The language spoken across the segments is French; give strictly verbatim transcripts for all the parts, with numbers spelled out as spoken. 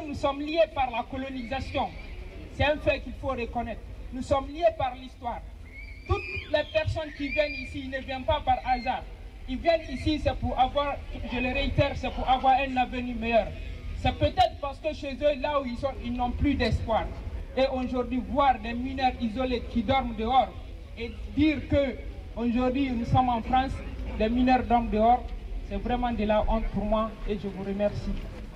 nous sommes liés par la colonisation. C'est un fait qu'il faut reconnaître. Nous sommes liés par l'histoire. Toutes les personnes qui viennent ici ne viennent pas par hasard. Ils viennent ici, c'est pour avoir, je le réitère, c'est pour avoir un avenir meilleur. C'est peut-être parce que chez eux, là où ils sont, ils n'ont plus d'espoir. Et aujourd'hui, voir des mineurs isolés qui dorment dehors et dire que aujourd'hui nous sommes en France, des mineurs dorment dehors, c'est vraiment de la honte pour moi et je vous remercie.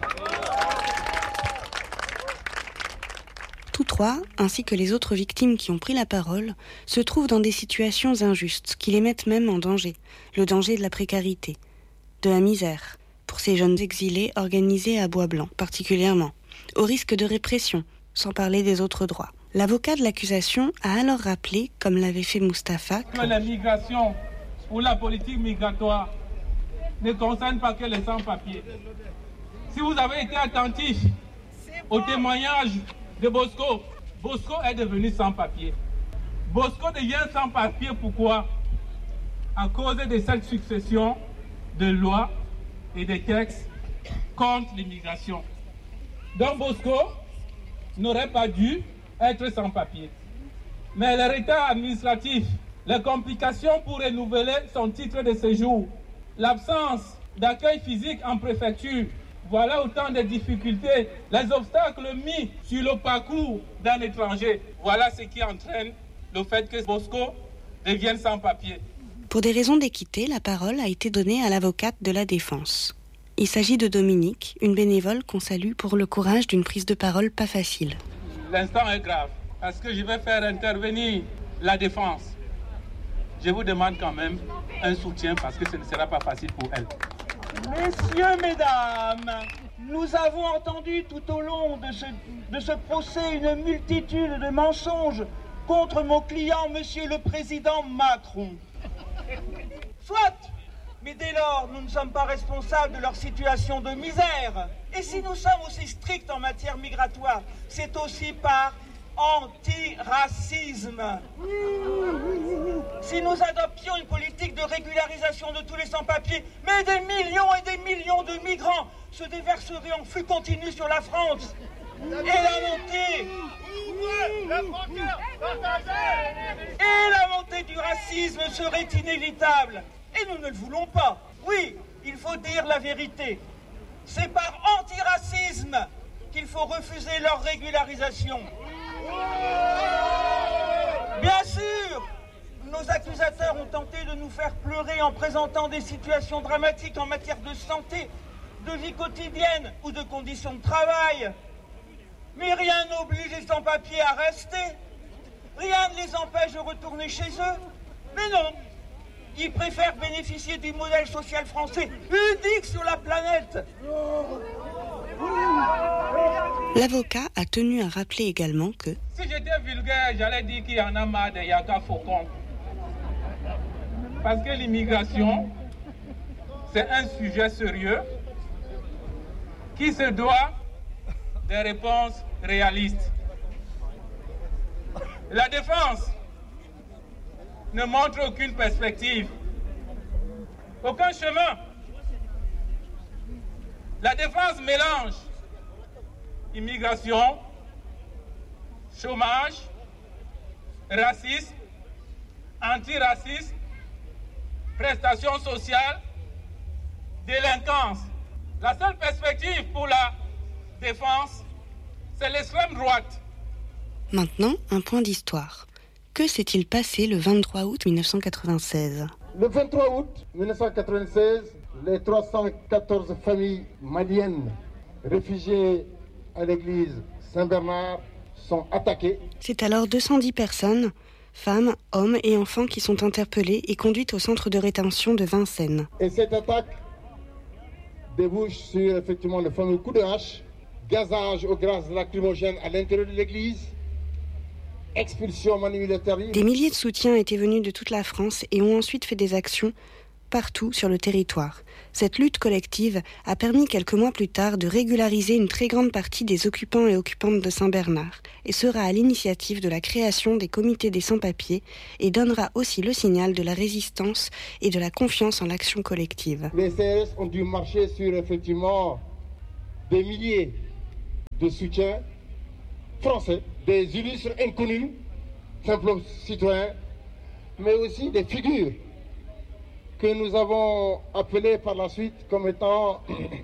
Tous trois, ainsi que les autres victimes qui ont pris la parole, se trouvent dans des situations injustes qui les mettent même en danger. Le danger de la précarité, de la misère, pour ces jeunes exilés organisés à Bois-Blanc particulièrement, au risque de répression, sans parler des autres droits. L'avocat de l'accusation a alors rappelé, comme l'avait fait Moustapha, que la migration ou la politique migratoire ne concerne pas que les sans-papiers. Si vous avez été attentif au témoignage de Bosco, Bosco est devenu sans-papier. Bosco devient sans-papier pourquoi? À cause de cette succession de lois et de textes contre l'immigration. Donc Bosco n'aurait pas dû être sans-papier. Mais le retard administratif, les complications pour renouveler son titre de séjour, l'absence d'accueil physique en préfecture, voilà autant de difficultés, les obstacles mis sur le parcours d'un étranger. Voilà ce qui entraîne le fait que Bosco devienne sans-papier. Pour des raisons d'équité, la parole a été donnée à l'avocate de la défense. Il s'agit de Dominique, une bénévole qu'on salue pour le courage d'une prise de parole pas facile. L'instant est grave, parce que je vais faire intervenir la défense. Je vous demande quand même un soutien, parce que ce ne sera pas facile pour elle. Messieurs, mesdames, nous avons entendu tout au long de ce, de ce procès une multitude de mensonges contre mon client, monsieur le président Macron. Soit, mais dès lors, nous ne sommes pas responsables de leur situation de misère. Et si nous sommes aussi stricts en matière migratoire, c'est aussi par antiracisme. Si nous adoptions une politique de régularisation de tous les sans-papiers, mais des millions et des millions de migrants se déverseraient en flux continu sur la France. Et la montée... Et la montée du racisme serait inévitable. Et nous ne le voulons pas. Oui, il faut dire la vérité. C'est par antiracisme qu'il faut refuser leur régularisation. Bien sûr, nos accusateurs ont tenté de nous faire pleurer en présentant des situations dramatiques en matière de santé, de vie quotidienne ou de conditions de travail. Mais rien n'oblige les sans-papiers à rester. Rien ne les empêche de retourner chez eux. Mais non, ils préfèrent bénéficier du modèle social français, unique sur la planète. L'avocat a tenu à rappeler également que... Si j'étais vulgaire, j'allais dire qu'il y en a marre de Yaka Faucon. Parce que l'immigration, c'est un sujet sérieux qui se doit des réponses réalistes. La défense ne montre aucune perspective, aucun chemin. La défense mélange immigration, chômage, racisme, antiracisme, prestations sociales, délinquance. La seule perspective pour la défense, c'est l'extrême droite. Maintenant, un point d'histoire. Que s'est-il passé le vingt-trois août mille neuf cent quatre-vingt-seize ? Le vingt-trois août mille neuf cent quatre-vingt-seize, les trois cent quatorze familles maliennes réfugiées à l'église Saint-Bernard sont attaquées. C'est alors deux cent dix personnes, femmes, hommes et enfants qui sont interpellés et conduites au centre de rétention de Vincennes. Et cette attaque débouche sur effectivement le fameux coup de hache, gazage au gaz lacrymogène à l'intérieur de l'église, expulsion manimilitaire. Des milliers de soutiens étaient venus de toute la France et ont ensuite fait des actions partout sur le territoire. Cette lutte collective a permis quelques mois plus tard de régulariser une très grande partie des occupants et occupantes de Saint-Bernard et sera à l'initiative de la création des comités des sans-papiers et donnera aussi le signal de la résistance et de la confiance en l'action collective. Les C R S ont dû marcher sur effectivement des milliers de soutien français, des illustres inconnus, simples citoyens, mais aussi des figures que nous avons appelées par la suite comme étant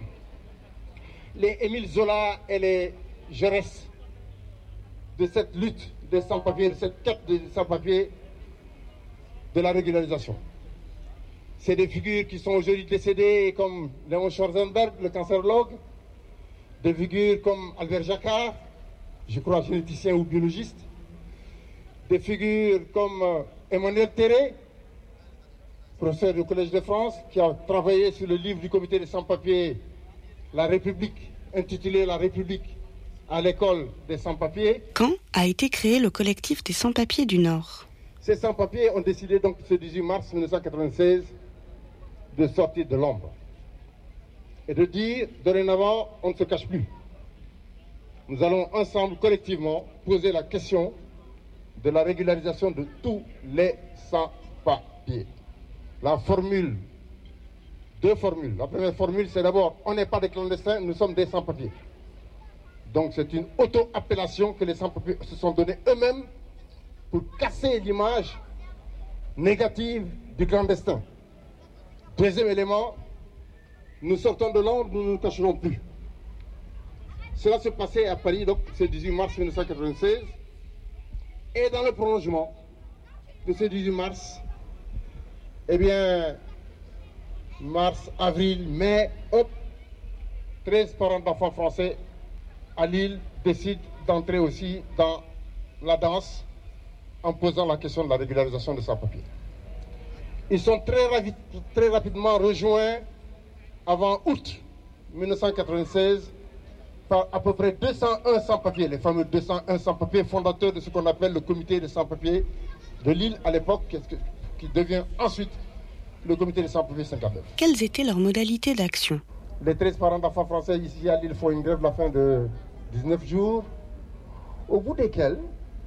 les Émile Zola et les Jaurès de cette lutte des sans-papiers, de cette quête des sans-papiers, de la régularisation. C'est des figures qui sont aujourd'hui décédées comme Léon Schwarzenberg, le cancérologue, des figures comme Albert Jacquard, je crois généticien ou biologiste, des figures comme Emmanuel Terré, professeur du Collège de France, qui a travaillé sur le livre du comité des sans-papiers, La République, intitulé La République à l'école des sans-papiers. Quand a été créé le collectif des sans-papiers du Nord? Ces sans-papiers ont décidé donc ce dix-huit mars mille neuf cent quatre-vingt-seize de sortir de l'ombre et de dire, dorénavant, on ne se cache plus. Nous allons ensemble, collectivement, poser la question de la régularisation de tous les sans-papiers. La formule, deux formules. La première formule, c'est d'abord, on n'est pas des clandestins, nous sommes des sans-papiers. Donc c'est une auto-appellation que les sans-papiers se sont donnés eux-mêmes pour casser l'image négative du clandestin. Deuxième élément, nous sortons de l'ombre, nous ne nous cacherons plus. Cela se passait à Paris, donc ce dix-huit mars mille neuf cent quatre-vingt-seize. Et dans le prolongement de ce dix-huit mars, eh bien, mars, avril, mai, hop, treize parents d'enfants français à Lille décident d'entrer aussi dans la danse en posant la question de la régularisation de sans-papiers. Ils sont très, ravi- très rapidement rejoints avant août mille neuf cent quatre-vingt-seize par à peu près deux cent un sans-papiers, les fameux deux cent un sans-papiers fondateurs de ce qu'on appelle le comité des sans-papiers de Lille à l'époque, qui devient ensuite le comité des sans-papiers cinquante-neuf. Quelles étaient leurs modalités d'action? Les treize parents d'enfants français ici à Lille font une grève la fin de dix-neuf jours, au bout desquels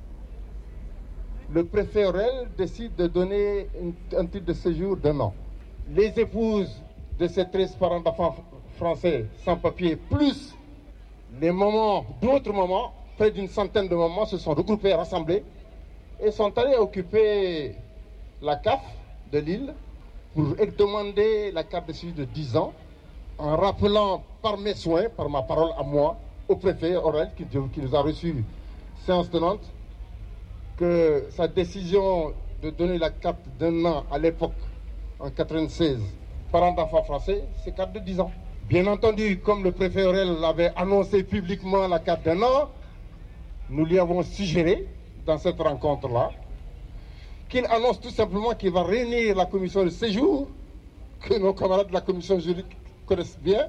le préfet Aurel décide de donner une, un titre de séjour d'un an. Les épouses de ces treize parents d'enfants français sans papier, plus les mamans, d'autres mamans, près d'une centaine de mamans, se sont regroupées, rassemblées, et sont allées occuper la C A F de Lille pour demander la carte de séjour de dix ans, en rappelant par mes soins, par ma parole à moi, au préfet Aurel, qui, qui nous a reçus séance tenante, que sa décision de donner la carte d'un an à l'époque, en quatre-vingt-seize, parents d'enfants français, c'est carte de dix ans. Bien entendu, comme le préfet Aurel avait annoncé publiquement la carte d'un an, nous lui avons suggéré, dans cette rencontre-là, qu'il annonce tout simplement qu'il va réunir la commission de séjour, que nos camarades de la commission juridique connaissent bien,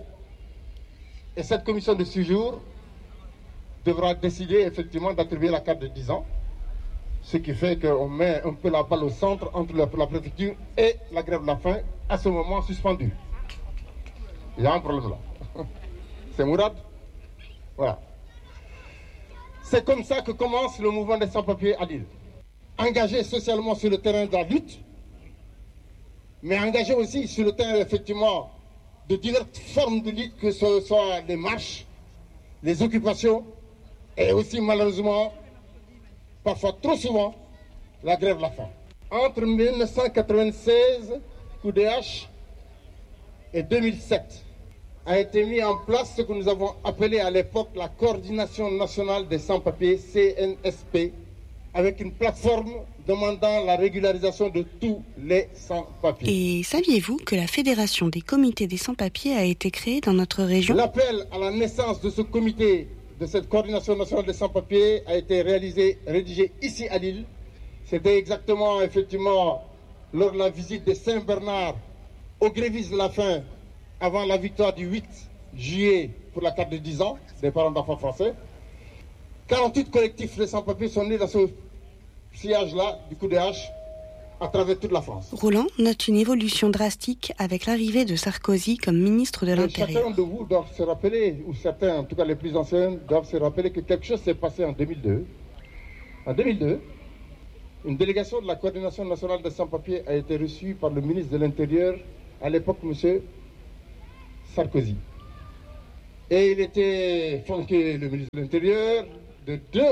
et cette commission de séjour devra décider effectivement d'attribuer la carte de dix ans, ce qui fait qu'on met un peu la balle au centre entre la, la préfecture et la grève de la faim, à ce moment suspendue. Il y a un problème là. C'est Mourad. Voilà. C'est comme ça que commence le mouvement des sans-papiers à Lille. Engagé socialement sur le terrain de la lutte, mais engagé aussi sur le terrain effectivement de diverses formes de lutte, que ce soit les marches, les occupations, et aussi malheureusement, parfois trop souvent, la grève de la faim. Entre mille neuf cent quatre-vingt-seize, coup de hache, et deux mille sept, a été mis en place ce que nous avons appelé à l'époque la Coordination nationale des sans-papiers, C N S P, avec une plateforme demandant la régularisation de tous les sans-papiers. Et saviez-vous que la Fédération des comités des sans-papiers a été créée dans notre région? L'appel à la naissance de ce comité, de cette Coordination nationale des sans-papiers, a été réalisé, rédigé ici à Lille. C'était exactement, effectivement, lors de la visite de Saint-Bernard aux grévistes de la faim, avant la victoire du huit juillet pour la carte de dix ans des parents d'enfants français. quarante-huit collectifs de sans-papiers sont nés dans ce sillage-là du coup de hache à travers toute la France. Roland note une évolution drastique avec l'arrivée de Sarkozy comme ministre de l'Intérieur. Chacun de vous doit se rappeler, ou certains, en tout cas les plus anciens, doivent se rappeler que quelque chose s'est passé en deux mille deux. En deux mille deux, une délégation de la Coordination nationale des sans-papiers a été reçue par le ministre de l'Intérieur, à l'époque, M. Sarkozy. Et il était flanqué, le ministre de l'Intérieur, de deux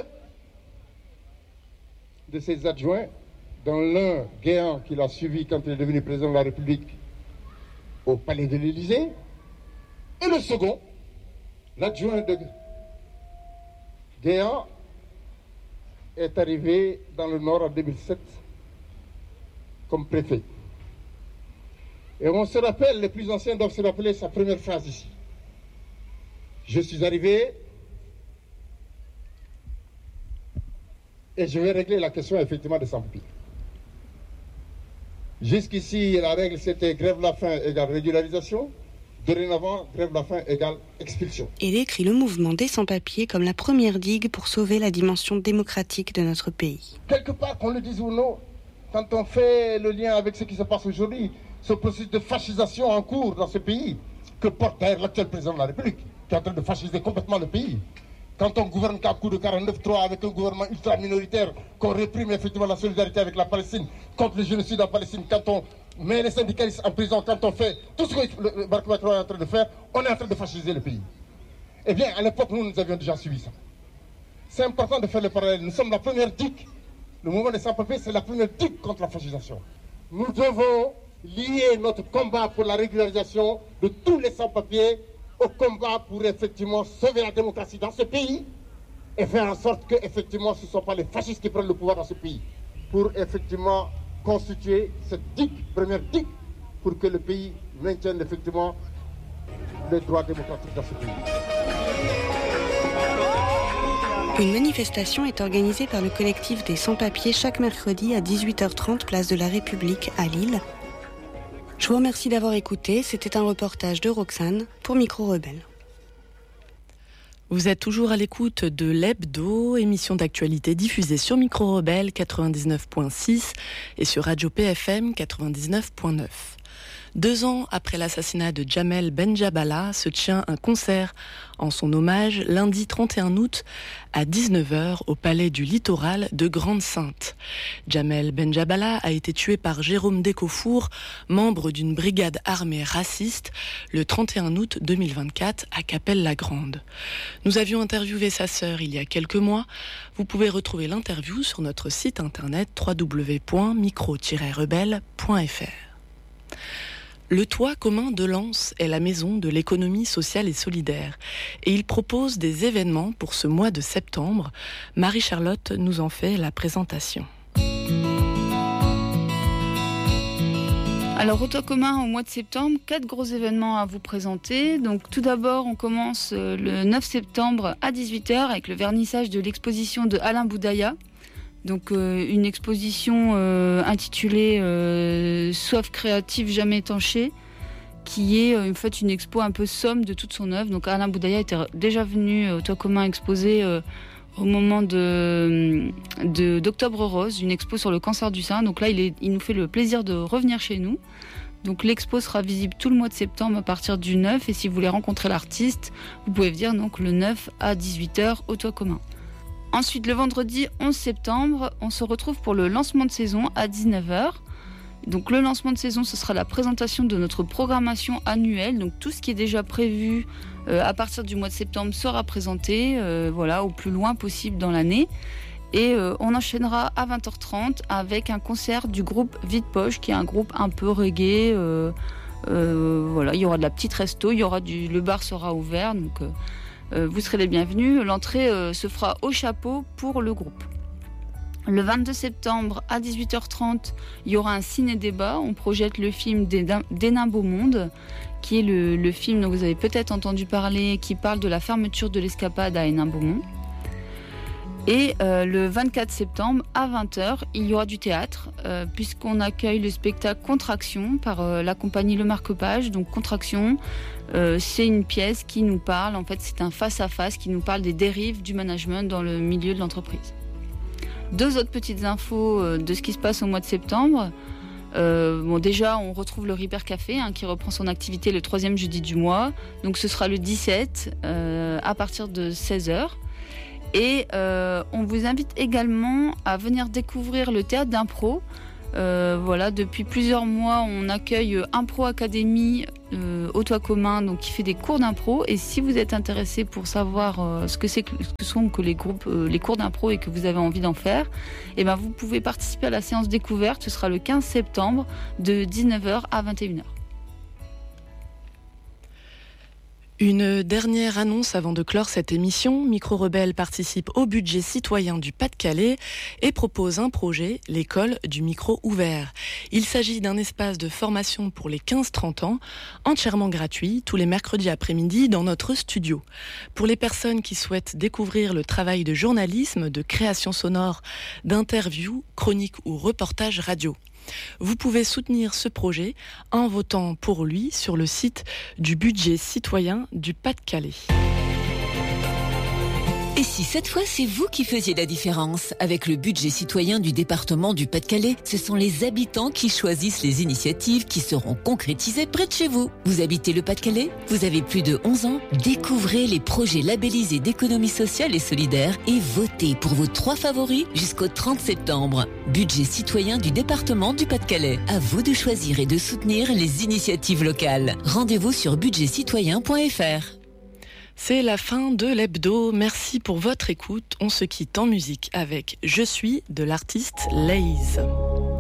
de ses adjoints, dont l'un, Guéant, qui l'a suivi quand il est devenu président de la République au palais de l'Élysée, et le second, l'adjoint de Guéant, est arrivé dans le Nord en deux mille sept comme préfet. Et on se rappelle, les plus anciens doivent se rappeler sa première phrase ici. Je suis arrivé et je vais régler la question effectivement des sans-papiers. Jusqu'ici, la règle c'était grève la faim égale régularisation. Dorénavant, grève la faim égale expulsion. Il décrit le mouvement des sans-papiers comme la première digue pour sauver la dimension démocratique de notre pays. Quelque part, qu'on le dise ou non, quand on fait le lien avec ce qui se passe aujourd'hui, ce processus de fascisation en cours dans ce pays, que porte d'ailleurs l'actuel président de la République, qui est en train de fasciser complètement le pays. Quand on gouverne qu'à coup de quarante-neuf trois avec un gouvernement ultra-minoritaire, qu'on réprime effectivement la solidarité avec la Palestine, contre le génocide en Palestine, quand on met les syndicalistes en prison, quand on fait tout ce que le Marc Macron est en train de faire, on est en train de fasciser le pays. Eh bien, à l'époque, nous, nous avions déjà suivi ça. C'est important de faire le parallèle. Nous sommes la première digue. Le mouvement des sans-papiers, c'est la première digue contre la fascisation. Nous devons lier notre combat pour la régularisation de tous les sans-papiers au combat pour effectivement sauver la démocratie dans ce pays et faire en sorte que effectivement ce ne sont pas les fascistes qui prennent le pouvoir dans ce pays, pour effectivement constituer cette digue, première digue, pour que le pays maintienne effectivement les droits démocratiques dans ce pays. Une manifestation est organisée par le collectif des sans-papiers chaque mercredi à dix-huit heures trente, place de la République à Lille. Je vous remercie d'avoir écouté. C'était un reportage de Roxane pour Micro Rebelle. Vous êtes toujours à l'écoute de l'Hebdo, émission d'actualité diffusée sur Micro Rebelle quatre-vingt-dix-neuf point six et sur Radio P F M quatre-vingt-dix-neuf point neuf. Deux ans après l'assassinat de Jamel Benjabala, se tient un concert en son hommage lundi trente et un août à dix-neuf heures au Palais du Littoral de Grande-Synthe. Jamel Benjabala a été tué par Jérôme Décofour, membre d'une brigade armée raciste, le trente et un août deux mille vingt-quatre à Cappelle-la-Grande. Nous avions interviewé sa sœur il y a quelques mois. Vous pouvez retrouver l'interview sur notre site internet w w w point micro tiret rebelle point f r. Le Toit commun de Lens est la maison de l'économie sociale et solidaire et il propose des événements pour ce mois de septembre. Marie-Charlotte nous en fait la présentation. Alors au Toit commun au mois de septembre, quatre gros événements à vous présenter. Donc tout d'abord, on commence le neuf septembre à dix-huit heures avec le vernissage de l'exposition de Alain Boudaya. Donc euh, une exposition euh, intitulée euh, « Soif créative jamais étanchée » qui est euh, en fait une expo un peu somme de toute son œuvre. Donc Alain Boudaya était déjà venu au Toit commun exposer euh, au moment de, de, d'Octobre Rose, une expo sur le cancer du sein. Donc là, il, est, il nous fait le plaisir de revenir chez nous. Donc l'expo sera visible tout le mois de septembre à partir du neuf. Et si vous voulez rencontrer l'artiste, vous pouvez venir donc le neuf à dix-huit heures au Toit commun. Ensuite, le vendredi onze septembre, on se retrouve pour le lancement de saison à dix-neuf heures. Donc le lancement de saison, ce sera la présentation de notre programmation annuelle. Donc tout ce qui est déjà prévu euh, à partir du mois de septembre sera présenté euh, voilà, au plus loin possible dans l'année. Et euh, on enchaînera à vingt heures trente avec un concert du groupe Vide Poche, qui est un groupe un peu reggae. Euh, euh, voilà, il y aura de la petite resto, il y aura du, le bar sera ouvert. Donc euh, Euh, vous serez les bienvenus. L'entrée euh, se fera au chapeau pour le groupe. Le vingt-deux septembre à dix-huit heures trente, il y aura un ciné-débat. On projette le film Des Nains Beau Monde, qui est le, le film dont vous avez peut-être entendu parler, qui parle de la fermeture de l'escapade à Hénin-Beaumont. Et euh, le vingt-quatre septembre à vingt heures, il y aura du théâtre, euh, puisqu'on accueille le spectacle Contraction par euh, la compagnie Le Marque-Page. Donc Contraction, euh, c'est une pièce qui nous parle, en fait c'est un face-à-face qui nous parle des dérives du management dans le milieu de l'entreprise. Deux autres petites infos euh, de ce qui se passe au mois de septembre. Euh, bon, déjà, on retrouve le Ripper Café hein, qui reprend son activité le troisième jeudi du mois. Donc ce sera le dix-sept euh, à partir de seize heures. Et euh, on vous invite également à venir découvrir le théâtre d'impro Euh, voilà, depuis plusieurs mois, on accueille Impro Academy euh, au toit commun, donc qui fait des cours d'impro. Et si vous êtes intéressé pour savoir euh, ce que c'est, ce que sont que les groupes, euh, les cours d'impro et que vous avez envie d'en faire, eh ben vous pouvez participer à la séance découverte. Ce sera le quinze septembre de dix-neuf heures à vingt et une heures. Une dernière annonce avant de clore cette émission. Micro Rebelle participe au budget citoyen du Pas-de-Calais et propose un projet, l'école du micro ouvert. Il s'agit d'un espace de formation pour les quinze trente ans, entièrement gratuit, tous les mercredis après-midi dans notre studio. Pour les personnes qui souhaitent découvrir le travail de journalisme, de création sonore, d'interview, chronique ou reportage radio. Vous pouvez soutenir ce projet en votant pour lui sur le site du budget citoyen du Pas-de-Calais. Et si cette fois c'est vous qui faisiez la différence? Avec le budget citoyen du département du Pas-de-Calais, ce sont les habitants qui choisissent les initiatives qui seront concrétisées près de chez vous. Vous habitez le Pas-de-Calais? Vous avez plus de onze ans? Découvrez les projets labellisés d'économie sociale et solidaire et votez pour vos trois favoris jusqu'au trente septembre. Budget citoyen du département du Pas-de-Calais. À vous de choisir et de soutenir les initiatives locales. Rendez-vous sur budget citoyen point f r. C'est la fin de l'hebdo. Merci pour votre écoute. On se quitte en musique avec Je suis de l'artiste Laze.